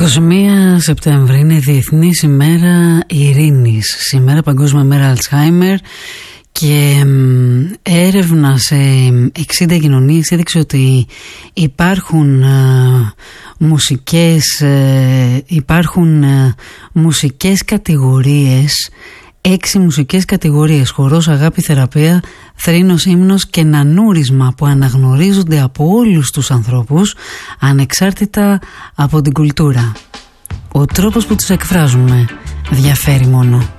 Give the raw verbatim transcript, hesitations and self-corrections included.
είκοσι μία Σεπτέμβρη είναι Διεθνής ημέρα ειρήνης, σήμερα Παγκόσμια μέρα Αλτσχάιμερ, και έρευνα σε εξήντα κοινωνίες έδειξε ότι υπάρχουν α, μουσικές, α, υπάρχουν α, μουσικές κατηγορίες, έξι μουσικές κατηγορίες: χορός, αγάπη, θεραπεία, θρήνος, ύμνος και νανούρισμα, που αναγνωρίζονται από όλους τους ανθρώπους ανεξάρτητα από την κουλτούρα. Ο τρόπος που τους εκφράζουμε διαφέρει μόνο.